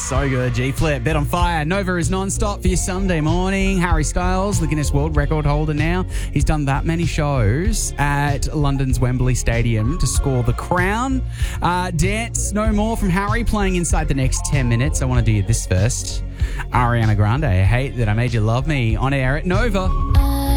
So good. G-Flip, Bet on Fire. Nova is non-stop for your Sunday morning. Harry Styles, the Guinness World Record holder now. He's done that many shows at London's Wembley Stadium to score the crown. Dance No More from Harry playing inside the next 10 minutes. I want to do this first. Ariana Grande, I Hate That I Made You Love Me on air at Nova.